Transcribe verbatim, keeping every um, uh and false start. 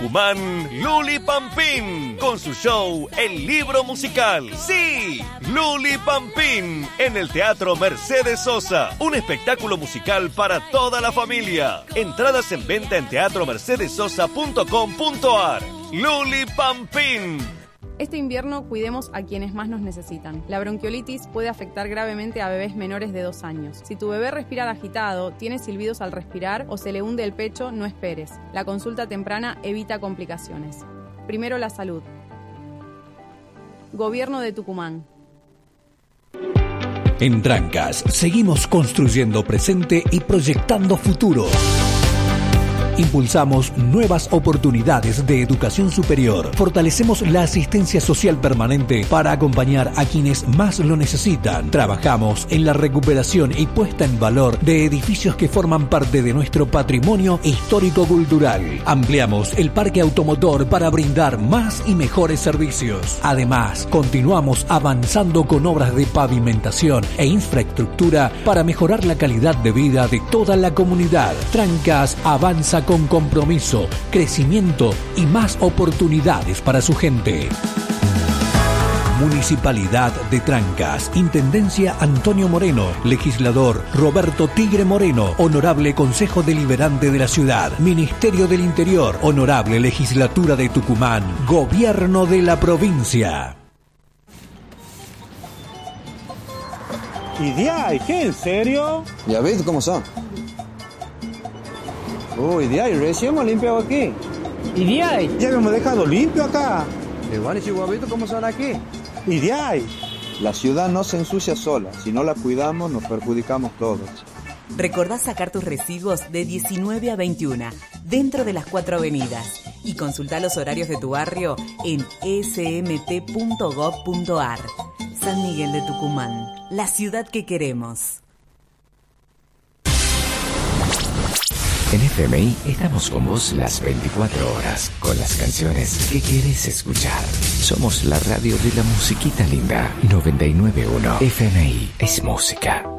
Tucumán, Luli Pampín, con su show El Libro Musical. Sí, Luli Pampín, en el Teatro Mercedes Sosa. Un espectáculo musical para toda la familia. Entradas en venta en teatro mercedes sosa punto com punto ar. Luli Pampín. Este invierno cuidemos a quienes más nos necesitan. La bronquiolitis puede afectar gravemente a bebés menores de dos años. Si tu bebé respira agitado, tiene silbidos al respirar o se le hunde el pecho, no esperes. La consulta temprana evita complicaciones. Primero la salud. Gobierno de Tucumán. En Trancas seguimos construyendo presente y proyectando futuro. Impulsamos nuevas oportunidades de educación superior. Fortalecemos la asistencia social permanente para acompañar a quienes más lo necesitan. Trabajamos en la recuperación y puesta en valor de edificios que forman parte de nuestro patrimonio histórico-cultural. Ampliamos el parque automotor para brindar más y mejores servicios. Además, continuamos avanzando con obras de pavimentación e infraestructura para mejorar la calidad de vida de toda la comunidad. Trancas avanza con compromiso, crecimiento y más oportunidades para su gente. Municipalidad de Trancas, Intendencia Antonio Moreno, Legislador Roberto Tigre Moreno, Honorable Consejo Deliberante de la Ciudad, Ministerio del Interior, Honorable Legislatura de Tucumán, Gobierno de la Provincia. ¿Y de ahí? ¿Qué? ¿En serio? Ya ves cómo son. Uy, de ahí, recién hemos limpiado aquí. ¿Y de ahí? Ya hemos dejado limpio acá. Igual y Chihuahuito, ¿cómo son aquí? ¿Y de ahí? La ciudad no se ensucia sola. Si no la cuidamos, nos perjudicamos todos. Recordá sacar tus residuos de diecinueve a veintiuna, dentro de las cuatro avenidas. Y consultá los horarios de tu barrio en ese eme te punto gob punto ar. San Miguel de Tucumán, la ciudad que queremos. En F M I estamos con vos las veinticuatro horas, con las canciones que querés escuchar. Somos la radio de la musiquita linda. noventa y nueve punto uno F M I es música.